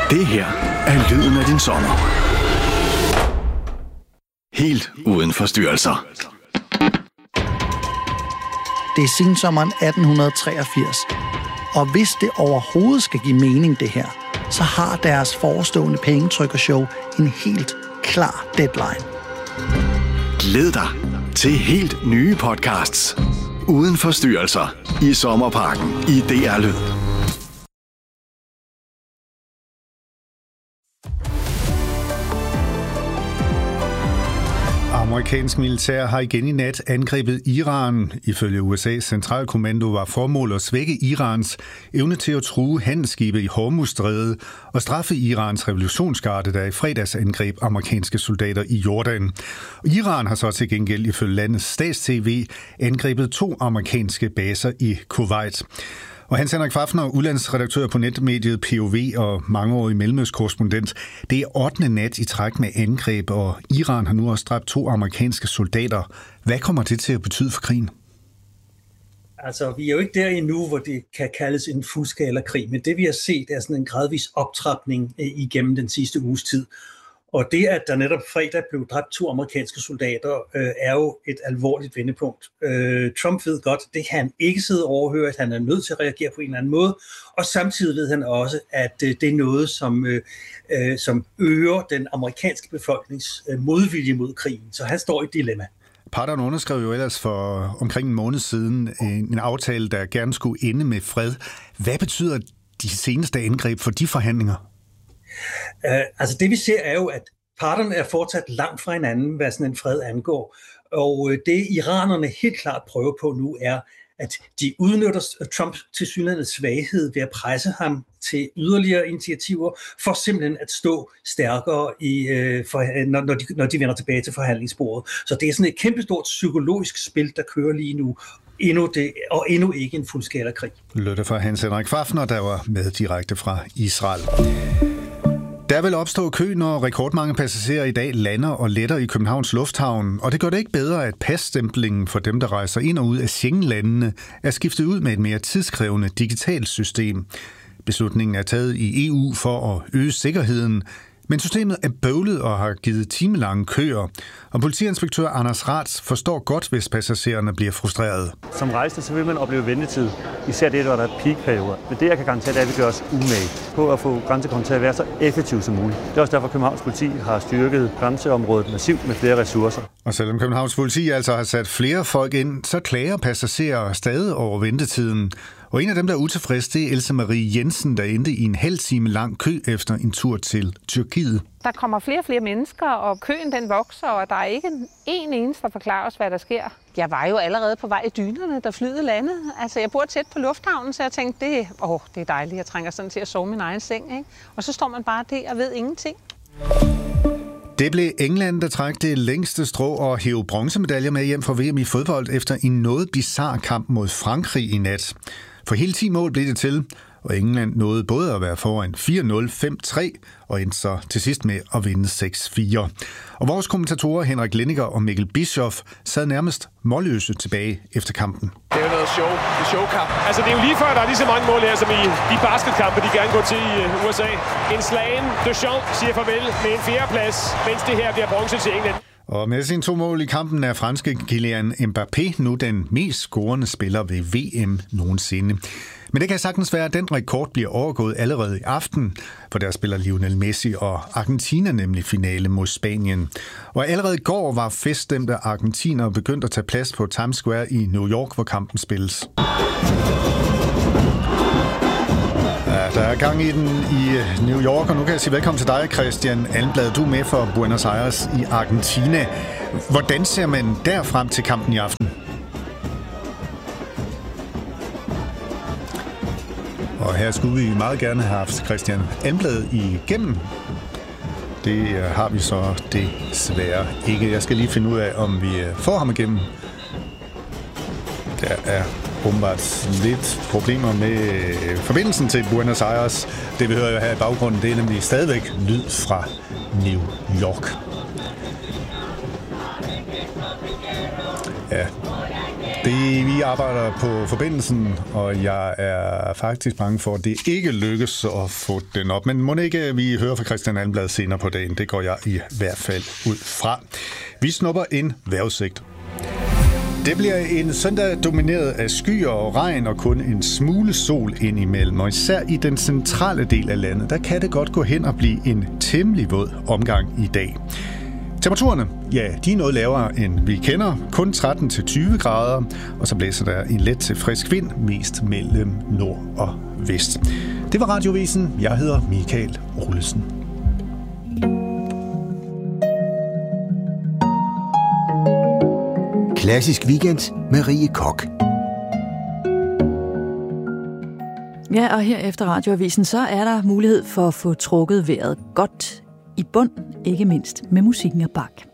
Det her er lyden af din sommer. Helt uden forstyrrelser. Det er sensommeren 1883, og hvis det overhovedet skal give mening det her, så har deres forestående pengetrykkershow en helt klar deadline. Glæd dig til helt nye podcasts uden forstyrrelser i Sommerparken i DR Lyd. Amerikansk militær har igen i nat angrebet Iran. Ifølge USA's centralkommando var formålet at svække Irans evne til at true handelsskibe i Hormuzstrædet og straffe Irans revolutionsgarde, der i fredags angreb amerikanske soldater i Jordan. Iran har så til gengæld ifølge landets stats-TV angrebet 2 amerikanske baser i Kuwait. Og Hans Henrik Fafner, udlandsredaktør på netmediet POV og mangeårig mellemøstkorrespondent. Det er 8. nat i træk med angreb, og Iran har nu også dræbt 2 amerikanske soldater. Hvad kommer det til at betyde for krigen? Altså, vi er jo ikke der endnu, hvor det kan kaldes en fuldskala-krig, men det vi har set er sådan en gradvis optrapning igennem den sidste uges tid. Og det, at der netop fredag blev dræbt 2 amerikanske soldater, er jo et alvorligt vendepunkt. Trump ved godt, det kan han ikke sidde og overhøre, at han er nødt til at reagere på en eller anden måde. Og samtidig ved han også, at det er noget, som øger den amerikanske befolknings modvilje mod krigen. Så han står i et dilemma. Parterne underskrev jo ellers for omkring en måned siden en aftale, der gerne skulle ende med fred. Hvad betyder de seneste angreb for de forhandlinger? Altså det vi ser er jo, at parterne er fortsat langt fra hinanden, hvad sådan en fred angår. Og det iranerne helt klart prøver på nu er, at de udnytter Trumps tilsyneladende svaghed ved at presse ham til yderligere initiativer, for simpelthen at stå stærkere, når de vender tilbage til forhandlingsbordet. Så det er sådan et kæmpestort psykologisk spil, der kører lige nu. Endnu ikke en fuldskala-krig. Lytte fra Hans Henrik Fafner, der var med direkte fra Israel. Der vil opstå kø, når rekordmange passagerer i dag lander og letter i Københavns Lufthavn, og det gør det ikke bedre, at passtemplingen for dem, der rejser ind og ud af Schengen-landene, er skiftet ud med et mere tidskrævende digitalt system. Beslutningen er taget i EU for at øge sikkerheden, men systemet er bøvlet og har givet timelange køer, og politiinspektør Anders Raths forstår godt, hvis passagererne bliver frustrerede. Som rejsende så vil man opleve ventetid, især det, hvor der er peakperioder. Men det, jeg kan garantere, det er, at vi gør os umage på at få grænsekontrol til at være så effektiv som muligt. Det er også derfor, at Københavns politi har styrket grænseområdet massivt med flere ressourcer. Og selvom Københavns politi altså har sat flere folk ind, så klager passagerer stadig over ventetiden. Og en af dem, der er utilfreds, det er Else Marie Jensen, der endte i en halv time lang kø efter en tur til Tyrkiet. Der kommer flere og flere mennesker, og køen den vokser, og der er ikke en eneste, der forklarer os, hvad der sker. Jeg var jo allerede på vej i dynerne, da flyet landede. Altså, jeg bor tæt på lufthavnen, så jeg tænkte, det er dejligt, jeg trænger sådan til at sove min egen seng, ikke? Og så står man bare der og ved ingenting. Det blev England, der trak det længste strå og hævde bronzemedaljer med hjem fra VM i fodbold efter en noget bizarre kamp mod Frankrig i nat. For hele 10 mål blev det til, og England nåede både at være foran 4-0, 5-3 og endte så til sidst med at vinde 6-4. Og vores kommentatorer Henrik Lindiger og Mikkel Bischoff sad nærmest målløse tilbage efter kampen. Det er jo noget showkamp. Altså det er jo lige før, der er lige så mange mål her, som i de basketkampe, de gerne går til i USA. En slagen Deschamps siger farvel med en 4. plads, mens det her bliver bronze til England. Og med sine 2 mål i kampen er franske Kylian Mbappé nu den mest scorende spiller ved VM nogensinde. Men det kan sagtens være, at den rekord bliver overgået allerede i aften, for der spiller Lionel Messi og Argentina nemlig finale mod Spanien. Og allerede i går var feststemte argentinere begyndt at tage plads på Times Square i New York, hvor kampen spilles. Ja, der er gang i den i New York, og nu kan jeg sige velkommen til dig, Christian Almblad. Du er med for Buenos Aires i Argentina. Hvordan ser man der frem til kampen i aften? Og her skulle vi meget gerne have haft Christian Almblad igennem. Det har vi så desværre ikke. Jeg skal lige finde ud af, om vi får ham igennem. Der er åbenbart lidt problemer med forbindelsen til Buenos Aires. Det vi hører jo her i baggrunden, det er nemlig stadigvæk lyd fra New York. Ja, Vi arbejder på forbindelsen, og jeg er faktisk bange for, at det ikke lykkes at få den op. Men må ikke vi hører fra Christian Almblad senere på dagen? Det går jeg i hvert fald ud fra. Vi snupper en vejrudsigt. Det bliver en søndag domineret af skyer og regn og kun en smule sol indimellem. Og især i den centrale del af landet, der kan det godt gå hen og blive en temmelig våd omgang i dag. Temperaturerne, ja, de er noget lavere end vi kender, kun 13-20 grader, og så blæser der en let til frisk vind, mest mellem nord og vest. Det var Radiovisen. Jeg hedder Michael Olesen. Klassisk Weekend med Rie Koch. Ja, og her efter Radioavisen, så er der mulighed for at få trukket vejret godt i bund, ikke mindst med musikken af Bach.